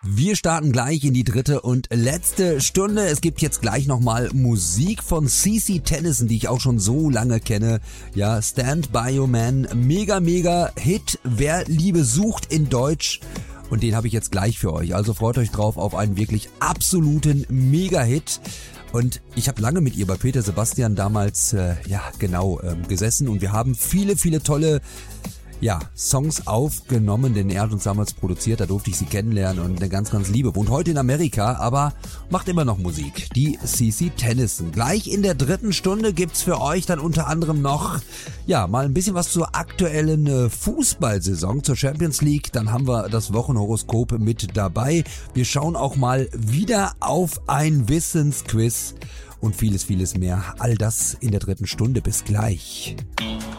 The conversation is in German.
Wir starten gleich in die dritte und letzte Stunde. Es gibt jetzt gleich nochmal Musik von CeCe Tennison, die ich auch schon so lange kenne. Ja, Stand By Your Man, mega Hit, wer Liebe sucht in Deutsch. Und den habe ich jetzt gleich für euch. Also freut euch drauf auf einen wirklich absoluten Mega-Hit. Und ich habe lange mit ihr bei Peter Sebastian damals gesessen und wir haben viele tolle Songs aufgenommen, denn er hat uns damals produziert, da durfte ich sie kennenlernen und eine ganz liebe. Wohnt heute in Amerika, aber macht immer noch Musik. Die CeCe Tennison. Gleich in der dritten Stunde gibt's für euch dann unter anderem noch, mal ein bisschen was zur aktuellen Fußballsaison, zur Champions League. Dann haben wir das Wochenhoroskop mit dabei. Wir schauen auch mal wieder auf ein Wissensquiz und vieles mehr. All das in der dritten Stunde. Bis gleich.